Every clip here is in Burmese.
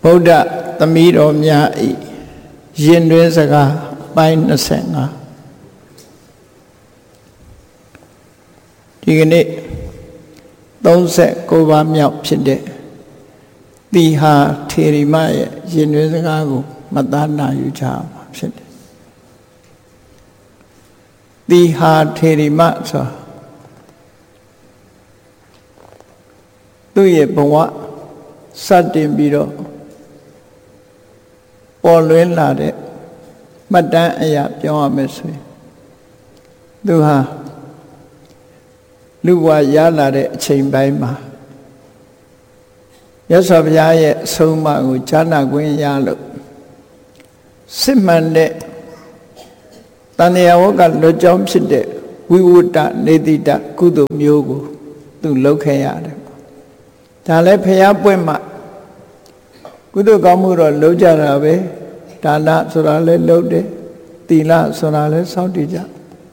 ဗုဒ္ဓသမီးတော်များဤရင်တွင်စကားပိုင်း25ဒီကနေ့39ပါးမြောက်ဖြစ်တဲ့သီဟာထေရီမရဲ့ရင်တွင်စကားကိုမှတ်သားနာယူကြပါဖြစ်တယ်သီဟာထေရီမဆိုသူ့ရဲ့ဘဝစတင်ပြီးတော့ပေါ်လွင်လာတဲ့မှတ်တမ်းအရာပြောရမယ်ဆိုရင်သူဟာလူဘဝရလာတဲ့အချိန်ပိုင်းမှာမြတ်စွာဘုရားရဲ့အဆုံးအမကိုကြားနာခွင့်ရလို့စစ်မှန်တဲ့တဏှာဝကလွတ်ကြောင်းဖြစ်တဲ့ဝိဝတ္တနေတိတကုသိုလ်မျိုးကိုသူလုပ်ခဲ့ရတယ်ဒါလည်းဘုရားပွင့်မှကုသိုလ်ကောင်းမှုတော့လုပ်ကြတာပဲဒါနဆိုတာလည်းလုပ်တယ်သီလဆိုတာလည်းစောင့်တည်ကြ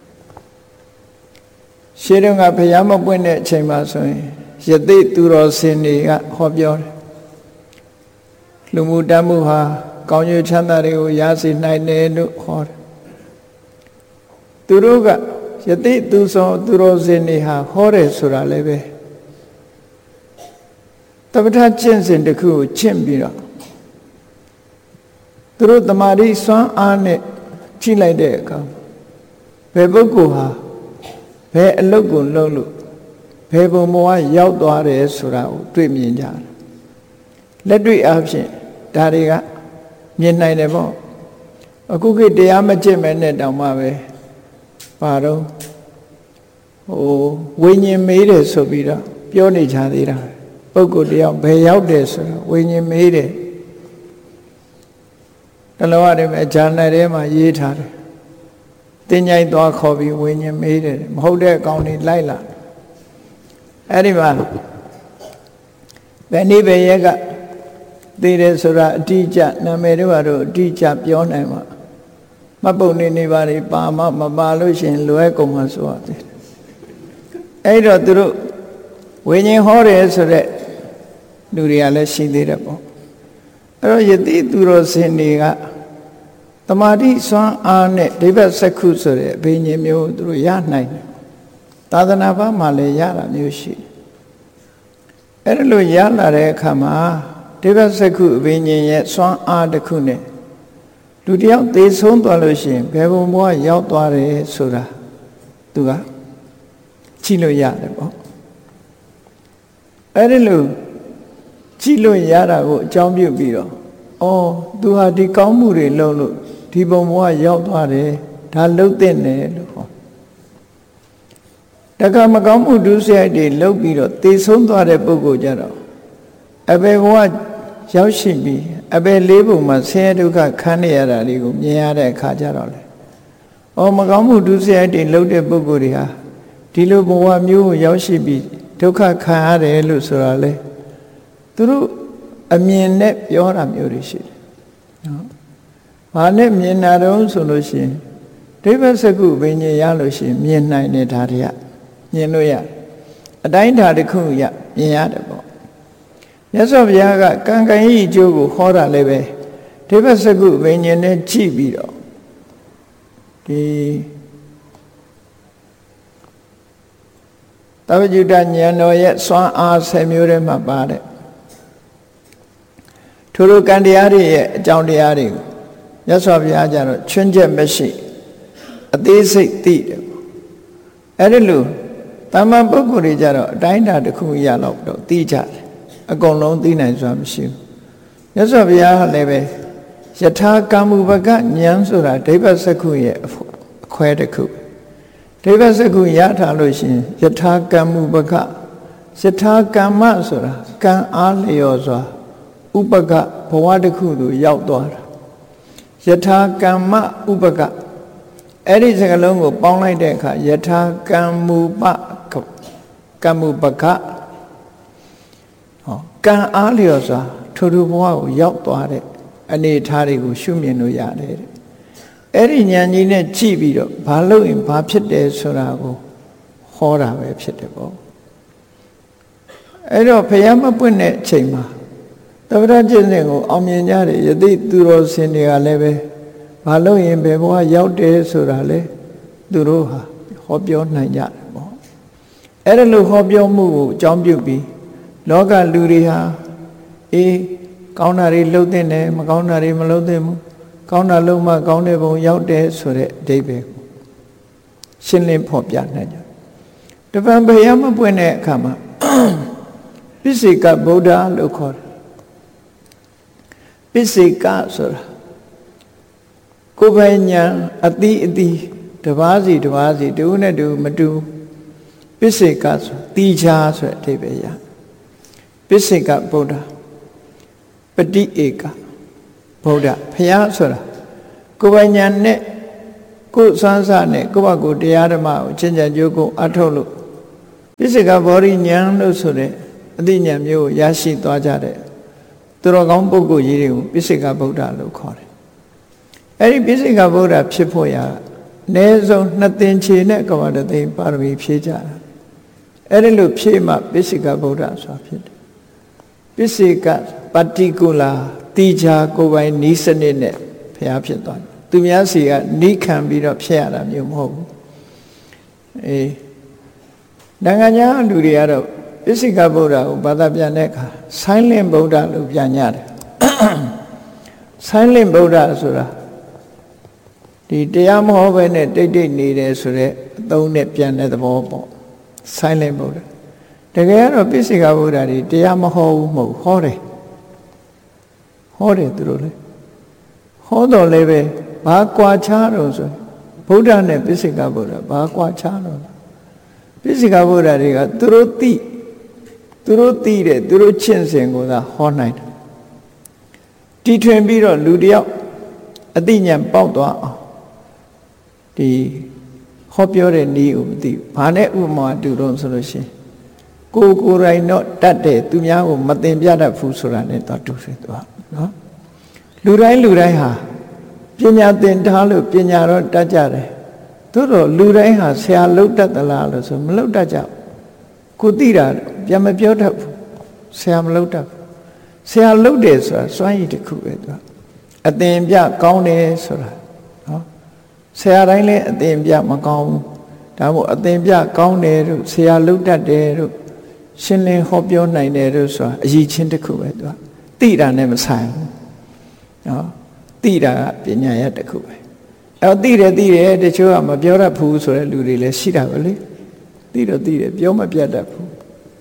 ရှေးတုန်းကဘုရားမပွင့်တဲ့အချိန်မှာဆိုရင်ယသိသူတော်စင်တွေကဟောပြောတယ်လူမှုတတ်မှုဟာကောင်းကျိုးချမ်းသာတွေကိုရစေနိုင်တယ်လို့ဟောတယ်သူတို့ကယသိသူတော်စင်တွေဟာဟောတယ်ဆိုတာလည်းပဲတပ္ပထကျင့်စဉ်တစ်ခုကိုကျင့်ပြီးတော့သူတို့တမာတိစွမ်းအားနဲ့ကြည့်လိုက်တဲ့အခါဘယ်ပုဂ္ဂိုလ်ဟာဘယ်အလုပ်ကိုလုပ်လို့ဘယ်ပုံပေါ်ကရောက်သွားတယ်ဆိုတာကိုတွေ့မြင်ကြတယ်လက်တွေ့အားဖြင့်ဒါတွေကမြင်နိုင်တယ်ပေါ့အခုခေတ်တရားမကျင့်မဲ့နဲ့တောင်မှပဲပါတော့ဝိညာဉ်မေးတယ်ဆိုပြီးတော့ပြောနေကြသေးတာပုဂ္ဂိုလ်တယောက်ဘယ်ရောက်တယ်ဆိုတာဝိညာဉ်မေးတယ်တလောရတယ်ပဲဂျာနယ်ထဲမှာရေးထားတယ်တင်ញိုက်သွားခေါ်ပြီးဝိညာဉ်မေးတယ်မဟုတ်တဲ့အကောင်တွေလိုက်လာအဲ့ဒီမှာဘယ်နည်းပဲရဲ့ကသိတယ်ဆိုတာအတိအကျနာမည်တွေကတော့အတိအကျပြောနိုင်မှာမပုံနေပါလေပါမမပါလို့ရှင်လွဲကုန်မှာဆိုရတယ်အဲ့တော့သူတို့ဝိညာဉ်ဟောတယ်ဆိုတဲ့လူတွေကလည်းရှိသေးတယ်ပေါ့အဲ့တော့ယတိသူတော်စင်တွေကတမာတိစွမ်းအားနဲ့ဒိဗ္ဗစက္ခုဆိုတဲ့အဘိညာဉ်မျိုးသူတို့ရနိုင်တယ်သာသနာ့ဘာမှလည်းရတာမျိုးရှိတယ်အဲ့လိုရလာတဲ့အခါမှာဒိဗ္ဗစက္ခုအဘိညာဉ်ရဲ့စွမ်းအားတစ်ခုနဲ့လူတယောက်သေဆုံးသွားလို့ရှိရင်ဘယ်ဘုံဘဝရောက်သွားတယ်ဆိုတာသူကကြည့်လို့ရတယ်ပေါ့အဲ့ဒီလိုကြည့်လို့ရတာကိုအကြောင်းပြုပြီးတော့သူဟာဒီကောင်းမှုတွေလုပ်လို့ဒီဘုံဘဝရောက်သွားတယ်ဒါလှုပ်တဲ့နယ်လို့ဟောတခါမကောင်းမှုဒုစရိုက်တွေလုပ်ပြီးတော့သေဆုံးသွားတဲ့ပုဂ္ဂိုလ်ကြတော့အဘယ်ဘဝရောက်ရှိပြီးအဘယ်လေးပုံမှာဆင်းရဲဒုက္ခခံနေရတာတွေကိုမြင်ရတဲ့အခါကျတော့လေမကောင်းမှုဒုစရိုက်တွေလုပ်တဲ့ပုဂ္ဂိုလ်တွေဟာဒီလိုဘဝမျိုးကိုရောက်ရှိပြီးဒုက္ခခံရတယ်လို့ဆိုတာလေသူတို့အမြင်နဲ့ပြောတာမျိုးတွေရှိတယ်နော်။ဘာနဲ့မြင်တာတုံးဆိုလို့ရှိရင်ဒိဗ္ဗစက္ခုဘိညာဉ်ရလို့ရှိရင်မြင်နိုင်တဲ့ဓာတ်တွေကမြင်လို့ရအတိုင်းဓာတ်တစ်ခုရမြင်ရတယ်ပေါ့။မြတ်စွာဘုရားကကံကံဤအကျိုးကိုဟောတာလည်းပဲဒိဗ္ဗစက္ခုဘိညာဉ်နဲ့ကြည့်ပြီးတော့ဒီသဗ္ဗညုတဉာဏ်တော်ရဲ့စွမ်းအား10မျိုးထဲမှာပါတယ်ထိုလိုကံတရားတွေရဲ့အကြောင်းတရားတွေကိုမြတ်စွာဘုရားကျတော့ချွင်းချက်မရှိအသေးစိတ်သိတယ်အဲ့ဒီလိုတာမန်ပုဂ္ဂိုလ်တွေကျတော့အတိုင်းအတာတစ်ခုရတော့သိကြတယ်အကုန်လုံးသိနိုင်စွာမရှိဘူးမြတ်စွာဘုရားကလည်းပဲယထာကမ္မုပကဉာဏ်ဆိုတာဒိဗ္ဗစက္ခုရဲ့အခွဲတစ်ခုဒိဗ္ဗစက္ခုရထားလို့ရှိရင်ယထာကမ္မုပကယထာကမ္မဆိုတာကံအားလျော်စွာဥပကဘဝတစ်ခုသို့ရောက်သွားတာယထာကမ္မဥပကအဲ့ဒီစကားလုံးကိုပေါင်းလိုက်တဲ့အခါယထာကမ္မုပကမ္မုပကကံအားလျော်စွာထိုဘဝကိုရောက်သွားတဲ့အနေအထားတွေကိုရှုမြင်လို့ရတယ်တဲ့အဲ့ဒီဉာဏ်ကြီးနဲ့ကြည့်ပြီးတော့ဘာလို့ရင်ဘာဖြစ်တယ်ဆိုတာကိုဟောတာပဲဖြစ်တယ်ပေါ့အဲ့တော့ဘုရားမပွင့်တဲ့အချိန်မှာတဗ္ဗရကျင့်စဉ်ကိုအောင်မြင်ကြတယ်ယသိသူတော်စင်တွေကလည်းပဲဘာလို့ရင်ဘယ်ဘဝရောက်တယ်ဆိုတာလေသူတို့ဟာဟောပြောနိုင်ကြတယ်ပေါ့အဲ့ဒါလို့ဟောပြောမှုကိုအကြောင်းပြုပြီးလောကလူတွေဟာအေးကောင်းတာတွေလှုပ်တဲ့တယ်မကောင်းတာတွေမလှုပ်တဲ့ဘူးကောင်းတာလုံးမှကောင်းတဲ့ဘုံရောက်တယ်ဆိုတဲ့အဓိပ္ပာယ်ကိုရှင်းလင်းဖော်ပြနိုင်ကြတပံဘယမပွင့်တဲ့အခါမှာပိစိကဗုဒ္ဓလို့ခေါ်တယ်ပိစိကဆိုတာကိုယ်ပိုင်ညာအတိအတိတပါးစီတူနဲ့တူမတူပိစိကဆိုတိချာဆိုတဲ့အဓိပ္ပာယ်ရပိစိကဗုဒ္ဓပတိဧကဗုဒ္ဓဖျားဆိုတာကိုယ်ပိုင်ညာနဲ့ကိုယ်စွမ်းစားနဲ့ကိုယ့်ဘကိုတရားဓမ္မကိုချင်းချာကြိုးကိုအထုတ်လို့ပိစိကဘောရိညာလို့ဆိုတဲ့အသိဉာဏ်မျိုးကိုရရှိသွားကြတဲ့သူတော်ကောင်းပုဂ္ဂိုလ်ကြီးတွေကိုပိစိကဗုဒ္ဓလို့ခေါ်တယ်အဲ့ဒီပိစိကဗုဒ္ဓဖြစ်ဖို့ရအနည်းဆုံး2သင်္ချေနဲ့ကဝတ္တသိန်းပါရမီဖြည့်ကြတာအဲ့ဒီလိုဖြည့်မှပိစိကဗုဒ္ဓဆိုတာဖြစ်တယ်ပိစိကပတိကုလာတိချာကိုယ်ပိုင်နီးစနစ်နဲ့ဖျားဖြစ်သွားတယ်သူများစီကနီးခံပြီးတော့ဖြစ်ရတာမျိုးမဟုတ်ဘူးနိုင်ငံခြားလူတွေကတော့ပိစိကဗုဒ္ဓကိုဘာသာပြန်တဲ့အခါဆိုင်းလင့်ဗုဒ္ဓလို့ပြန်ကြတယ်ဆိုင်းလင့်ဗုဒ္ဓဆိုတာဒီတရားမဟောဘဲနဲ့တိတ်တိတ်နေတယ်ဆိုတဲ့အသုံးနဲ့ပြန်တဲ့သဘောပေါ့ဆိုင်းလင့်ဗုဒ္ဓတကယ်ကတော့ပိစိကဗုဒ္ဓတွေတရားမဟောဘူးမဟုတ်ဟောတယ်သူတို့လေဟောတော်လည်းပဲဘာကွာခြားတော့ဆိုဗုဒ္ဓနဲ့ပိစိကဗုဒ္ဓဘာကွာခြားတော့ပိစိကဗုဒ္ဓတွေကသူတို့သိတဲ့သူတို့ချင့်စဉ်ကိုသာဟောနိုင်တယ်တီထွင်ပြီးတော့လူတယောက်အသိဉာဏ်ပေါက်သွားအောင်ဒီဟောပြောတဲ့နည်းကိုမသိဘူးဘာနဲ့ဥပမာတူတော့ဆိုလို့ရှိရင်ကိုယ်တိုင်တော့တတ်တယ်သူများကိုမသင်ပြတတ်ဘူးဆိုတာနဲ့တော့တူတယ်သူကနော်လူတိုင်းဟာပညာသင်ထားလို့ပညာတော့တတ်ကြတယ်သို့တော့လူတိုင်းဟာဆရာလုပ်တတ်သလားလို့ဆိုမလုပ်တတ်ကြဘူးကိုသိတာပြန်မပြောတတ်ဘူးဆရာမလုပ်တတ်ဘူးဆရာလုပ်တယ်ဆိုတာစွမ်းရည်တစ်ခုပဲသူကအသင်ပြကောင်းတယ်ဆိုတာနော်ဆရာတိုင်းလည်းအသင်ပြမကောင်းဘူးဒါမို့အသင်ပြကောင်းတယ်လို့ဆရာလုပ်တတ်တယ်လို့ရှင်းလင်းဟောပြောနိုင်တယ်လို့ဆိုတာအရေးချင်းတစ်ခုပဲသူကသိတာနဲ့မဆိုင်ဘူးနော်သိတာကပညာရတစ်ခုပဲအဲ့သိတယ်တချို့ကမပြောတတ်ဘူးဆိုတဲ့လူတွေလည်းရှိတာပဲလေသိတယ်ပြောမပြတ်တတ်ဘူး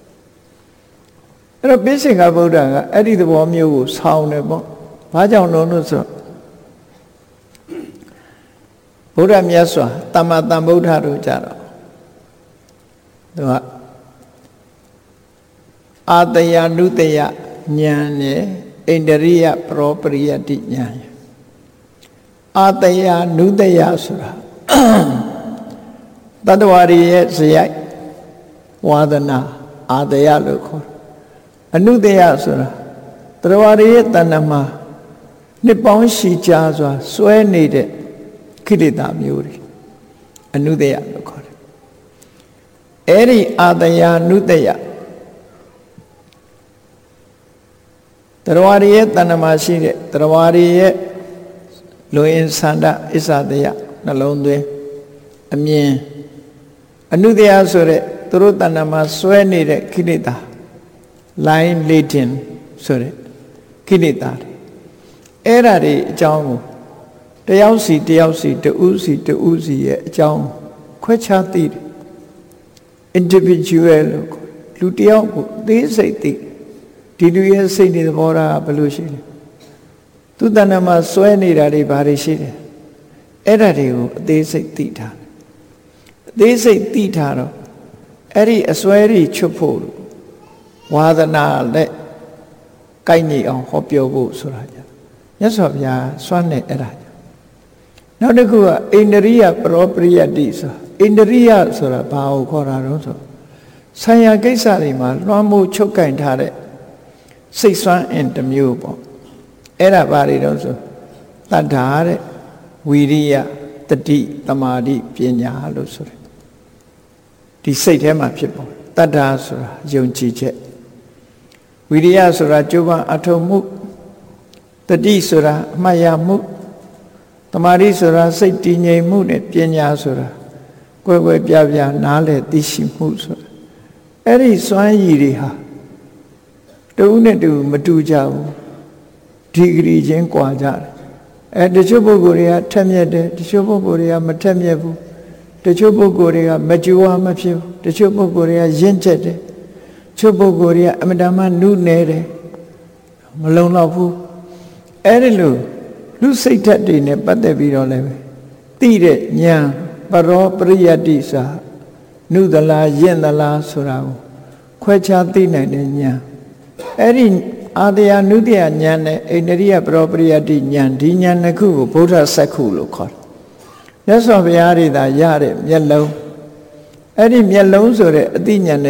အဲ့တော့ပိစိကဗုဒ္ဓကအဲ့ဒီသဘောမျိုးကိုဆောင်းတယ်ပေါ့ဘာကြောင့်လို့ဆိုဗုဒ္ဓမြတ်စွာတမ္မာတန်ဗုဒ္ဓတို့ကြတော့သူကအာတယနုတယဉာဏ်နဲ့ဣန္ဒရိယပရောပရိယတိဉာဏ်အာတယနုတယဆိုတာတတ္တဝါရဲ့ဇယိုက်ဝါဒနာအာတယလို့ခေါ်အနုတယဆိုတာတတ္တဝါရဲ့တဏ္ဍမှာနှစ်ပေါင်းရှည်ကြာစွာစွဲနေတဲ့ခိလေသာမျိုးတွေအနုတယလို့ခေါ်တယ်အဲ့ဒီအာတယနုတယတတ္တဝါရဲ့တဏ္ဍမှာရှိတဲ့တတ္တဝါရဲ့လူရင်းဆန္ဒအစ္ဆဒယနှလုံးသွင်းအမြင်အနုတယဆိုတဲ့သူတို့တဏ္ဍမှာစွဲနေတဲ့ခိလေသာ line latent ဆိုတဲ့ခိလေသာတွေအဲ့ဓာတွေအကြောင်းကိုတယောက်စီတဦးစီရဲ့အကြောင်းခွဲခြားသိတယ် individual လို့လူတယောက်ကိုသိစိတ်သိဒီလူရဲ့စိတ်တွေသဘောထားဘယ်လိုရှိလဲသူတဏ္ဍမှာစွဲနေတာတွေဘာတွေရှိတယ်အဲ့ဓာတွေကိုအသေးစိတ်သိထားတယ်အသေးစိတ်သိထားတော့အဲ့ဒီအစွဲတွေချွတ်ဖို့ဝါဒနာနဲ့ကိုက်ညီအောင်ဟောပြောဖို့ဆိုတာကြမြတ်စွာဘုရားစွမ်းတဲ့အဲ့ဒါနောက်တစ်ခုကဣန္ဒရိယပရောပရိယတိဆိုဣန္ဒရိယဆိုတာဘာကိုခေါ်တာတော့ဆိုဆံရကိစ္စတွေမှာလွှမ်းမိုးချုပ်ကင်ထားတဲ့စိတ်စွမ်းအင်တစ်မျိုးပေါ့အဲ့ဒါဘာတွေတော့ဆိုတတ္ထာတဲ့ဝီရိယတတိသမာဓိပညာလို့ဆိုတယ်ဒီစိတ်ထဲမှာဖြစ်ပေါ်တတ္ထာဆိုတာယုံကြည်ချက်ဝိရိယဆိုတာကြိုးပမ်းအထောက်မှုတတိဆိုတာအမှတ်ရမှုသမာဓိဆိုတာစိတ်တည်ငြိမ်မှုနဲ့ပညာဆိုတာကွယ်ကွယ်ပြားပြားနားလည်သိရှိမှုဆိုတာအဲ့ဒီစွမ်းရည်တွေဟာတူနဲ့တူမတူကြဘူးဒီဂရီချင်းကွာကြတယ်တချို့ပုဂ္ဂိုလ်တွေကထက်မြက်တယ်တချို့ပုဂ္ဂိုလ်တွေကမထက်မြက်ဘူးတချို့ပုဂ္ဂိုလ်တွေကမကြွားမဖြစ်ဘူးတချို့ပုဂ္ဂိုလ်တွေကရင့်ကျက်တယ်တချို့ပုဂ္ဂိုလ်တွေကအမတန်မှနုနယ်တယ်မလုံလောက်ဘူးအဲ့ဒီလိုလူစိတ်ဓာတ်တွေနဲ့ပတ်သက်ပြီးတော့လည်းသိတဲ့ဉာဏ်ပရောပရိယတ္တိစာနုသလားယင့်သလားဆိုတာကိုခွဲခြားသိနိုင်တဲ့ဉာဏ်အဲ့ဒီအာတယနုတ္တယဉာဏ်နဲ့အိန္ဒြိယပရောပရိယတ္တိဉာဏ်ဒီဉာဏ်နှစ်ခုကိုဗုဒ္ဓစက္ခုလို့ခေါ်တယ်မြတ်စွာဘုရားတွေသာရတဲ့မျက်လုံးအဲ့ဒီမျက်လုံးဆိုတဲ့အသိဉာဏ်